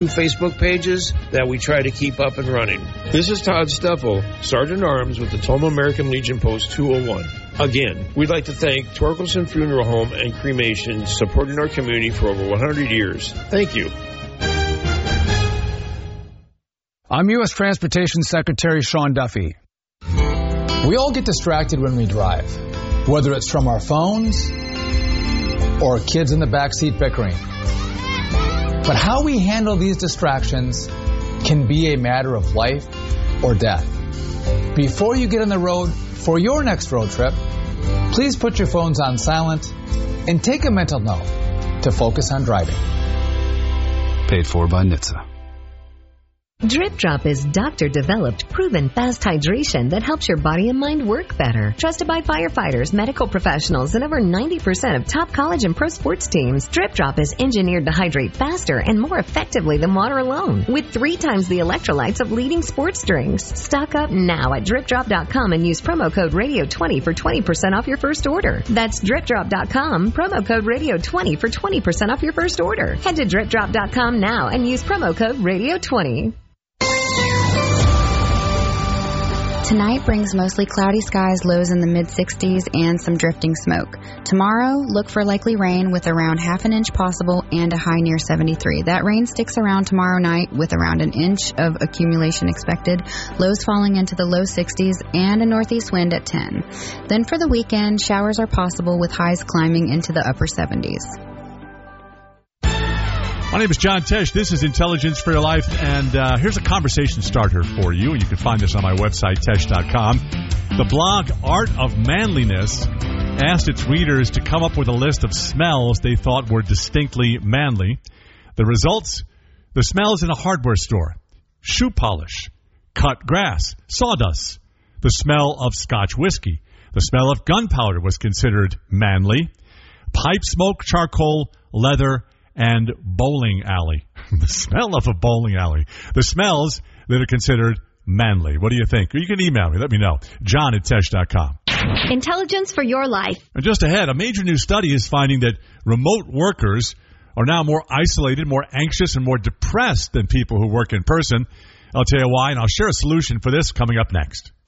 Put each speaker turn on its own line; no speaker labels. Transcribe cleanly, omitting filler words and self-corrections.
Facebook pages that we try to keep up and running. This is Todd Steffel, Sergeant Arms with the Tacoma American Legion Post 201. Again, we'd like to thank Torkelson Funeral Home and Cremation, supporting our community for over 100 years. Thank you.
I'm U.S. Transportation Secretary Sean Duffy. We all get distracted when we drive, whether it's from our phones or kids in the backseat bickering. But how we handle these distractions can be a matter of life or death. Before you get on the road for your next road trip, please put your phones on silent and take a mental note to focus on driving.
Paid for by NHTSA.
Drip Drop is doctor-developed, proven fast hydration that helps your body and mind work better. Trusted by firefighters, medical professionals, and over 90% of top college and pro sports teams, Drip Drop is engineered to hydrate faster and more effectively than water alone, with 3 times the electrolytes of leading sports drinks. Stock up now at DripDrop.com and use promo code Radio20 for 20% off your first order. That's DripDrop.com, promo code Radio20 for 20% off your first order. Head to DripDrop.com now and use promo code Radio20.
Tonight brings mostly cloudy skies, lows in the mid-60s, and some drifting smoke. Tomorrow, look for likely rain with around half an inch possible and a high near 73. That rain sticks around tomorrow night with around an inch of accumulation expected, lows falling into the low 60s, and a northeast wind at 10. Then for the weekend, showers are possible with highs climbing into the upper 70s.
My name is John Tesh. This is Intelligence for Your Life, and here's a conversation starter for you. You can find this on my website, tesh.com. The blog Art of Manliness asked its readers to come up with a list of smells they thought were distinctly manly. The results? The smells in a hardware store. Shoe polish. Cut grass. Sawdust. The smell of Scotch whiskey. The smell of gunpowder was considered manly. Pipe smoke, charcoal, leather, and bowling alley. The smell of a bowling alley. The smells that are considered manly. What do you think? You can email me. Let me know. John@tesh.com.
Intelligence for your life.
And just ahead, a major new study is finding that remote workers are now more isolated, more anxious, and more depressed than people who work in person. I'll tell you why, and I'll share a solution for this coming up next.